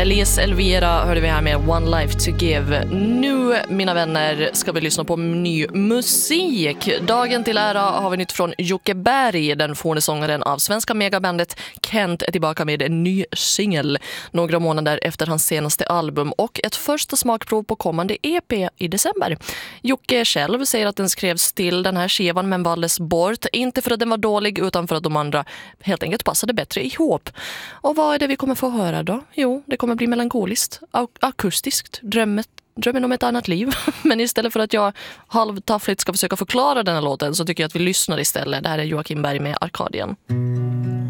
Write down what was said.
Elise Elvira hörde vi här med One Life to Give. Nu, mina vänner, ska vi lyssna på ny musik. Dagen till ära har vi nytt från Jocke Berg, den forne sångaren av svenska megabandet Kent är tillbaka med en ny singel några månader efter hans senaste album och ett första smakprov på kommande EP i december. Jocke själv säger att den skrevs till den här skivan men valdes bort, inte för att den var dålig utan för att de andra helt enkelt passade bättre ihop. Och vad är det vi kommer få höra då? Jo, det kommer bli melankoliskt, akustiskt, drömmen om ett annat liv. Men istället för att jag halvtaffligt ska försöka förklara den här låten så tycker jag att vi lyssnar istället. Det här är Joakim Berg med Arkadien.